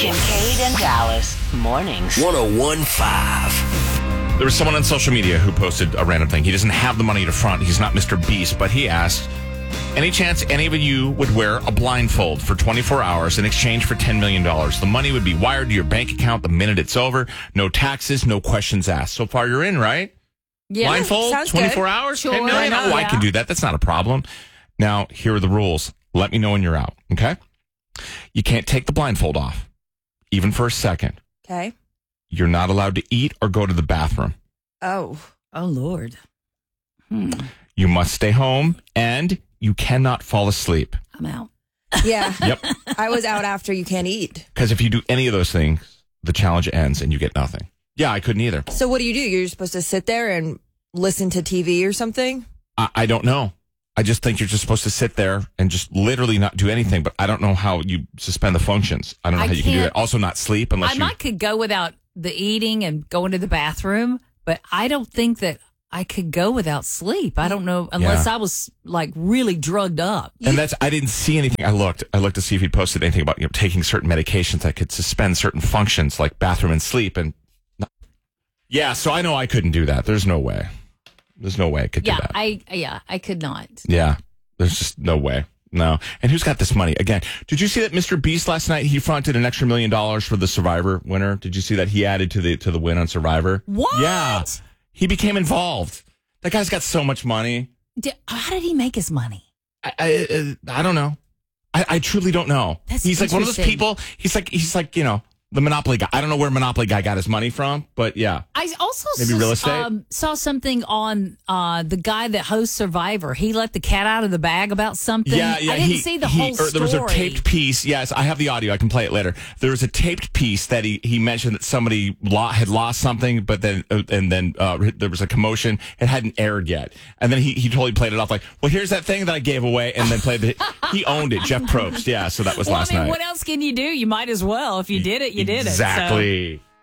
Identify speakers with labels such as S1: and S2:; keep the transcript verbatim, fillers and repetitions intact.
S1: Kincaid and Dallas mornings.
S2: one oh one point five.
S3: There was someone on social media who posted a random thing. He doesn't have the money to front. He's not Mister Beast, but he asked, any chance any of you would wear a blindfold for twenty-four hours in exchange for ten million dollars? The money would be wired to your bank account the minute it's over. No taxes, no questions asked. So far, you're in, right?
S4: Yeah,
S3: blindfold,
S4: sounds
S3: twenty-four
S4: good.
S3: hours,
S4: Sure,
S3: ten million dollars.
S4: I know,
S3: Oh, I
S4: yeah.
S3: can do that. That's not a problem. Now, here are the rules. Let me know when you're out, okay? You can't take the blindfold off, even for a second.
S4: Okay.
S3: You're not allowed to eat or go to the bathroom.
S4: Oh.
S5: Oh, Lord. Hmm.
S3: You must stay home, and you cannot fall asleep.
S5: I'm out.
S4: Yeah.
S3: Yep.
S4: I was out after you can't eat.
S3: Because if you do any of those things, the challenge ends and you get nothing. Yeah, I couldn't either.
S4: So what do you do? You're supposed to sit there and listen to T V or something?
S3: I, I don't know. I just think you're just supposed to sit there and just literally not do anything. But I don't know how you suspend the functions. I don't know
S5: I
S3: how you can do
S5: can't-
S3: that. Also, not sleep unless
S5: I
S3: you.
S5: might could go without the eating and going to the bathroom, but I don't think that I could go without sleep. I don't know unless
S3: Yeah.
S5: I was like really drugged up.
S3: And that's I didn't see anything. I looked. I looked to see if he posted anything about you know taking certain medications that could suspend certain functions like bathroom and sleep. And yeah, so I know I couldn't do that. There's no way. There's no way I could
S5: Yeah,
S3: do that.
S5: I yeah, I could not.
S3: Yeah, there's just no way. No. And who's got this money? Again, did you see that Mister Beast last night, he fronted an extra million dollars for the Survivor winner? Did you see that he added to the to the win on Survivor?
S5: What?
S3: Yeah. He became involved. That guy's got so much money.
S5: Di- How did he make his money?
S3: I I, I don't know. I, I truly don't don't
S5: That's
S3: he's like one of those
S5: interesting.
S3: people. He's like he's like, you know, the Monopoly guy. I don't know where Monopoly guy got his money from, but yeah.
S5: I also
S3: Maybe
S5: saw,
S3: real estate?
S5: Um, saw something on uh, the guy that hosts Survivor. He let the cat out of the bag about something.
S3: Yeah, yeah.
S5: I didn't
S3: he-
S5: see the
S3: he-
S5: whole
S3: or
S5: story.
S3: There was a taped piece. Yes, I have the audio. I can play it later. There was a taped piece that he, he mentioned that somebody lo- had lost something, but then uh, and then uh, there was a commotion. It hadn't aired yet, and then he he totally played it off like, "Well, here's that thing that I gave away," and then played the. He owned it, Jeff Probst. Yeah, so that was
S5: Well,
S3: last
S5: I mean,
S3: night.
S5: what else can you do? You might as well. If you did it, you did it. So-
S3: Exactly.